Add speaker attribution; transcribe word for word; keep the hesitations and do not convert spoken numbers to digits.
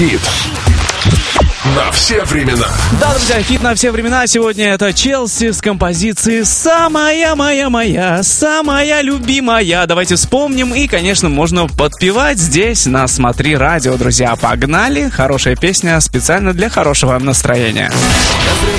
Speaker 1: Хит на все времена.
Speaker 2: Да, друзья, хит на все времена. Сегодня это Челси с композицией «Самая моя моя, самая любимая». Давайте вспомним и, конечно, можно подпевать здесь на «Смотри радио», друзья. Погнали! Хорошая песня специально для хорошего настроения.